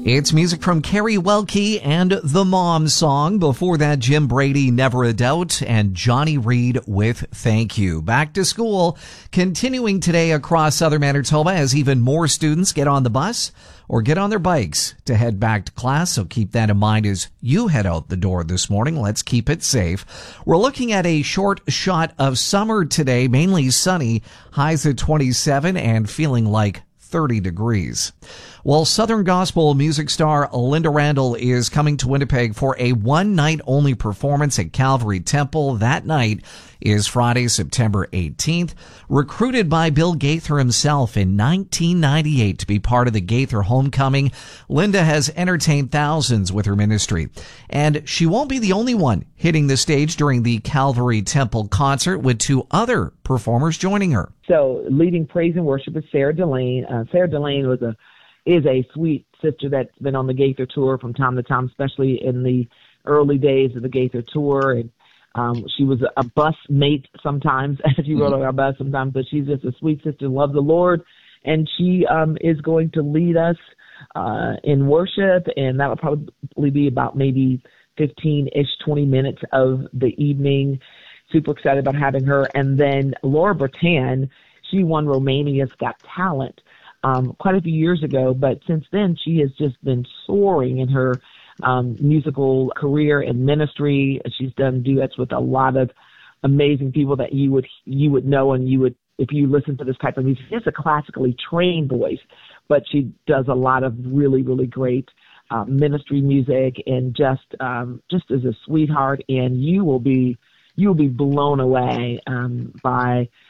It's music from Carrie Welke and The Mom Song. Before that, Jim Brady, Never a Doubt, and Johnny Reed with Thank You. Back to school, continuing today across southern Manitoba as even more students get on the bus or get on their bikes to head back to class. So keep that in mind as you head out the door this morning. Let's keep it safe. We're looking at a short shot of summer today, mainly sunny, highs at 27 and feeling like 30 degrees. Well, Southern Gospel music star Linda Randall is coming to Winnipeg for a one-night-only performance at Calvary Temple. That night is Friday, September 18th. Recruited by Bill Gaither himself in 1998 to be part of the Gaither Homecoming, Linda has entertained thousands with her ministry. And she won't be the only one hitting the stage during the Calvary Temple concert, with two other performers joining her. So leading praise and worship is Sarah Delane. Sarah Delane is a sweet sister that's been on the Gaither tour from time to time, especially in the early days of the Gaither tour. And she was a bus mate sometimes, as you rode on our bus sometimes, but she's just a sweet sister, loves the Lord, and she is going to lead us in worship, and that will probably be about maybe 15-ish, 20 minutes of the evening. Super excited about having her. And then Laura Bertan, she won Romania's Got Talent quite a few years ago, but since then she has just been soaring in her musical career and ministry. She's done duets with a lot of amazing people that you would know, and you would, if you listen to this type of music. She has a classically trained voice, but she does a lot of really, really great ministry music, and just as a sweetheart. And you will be blown away by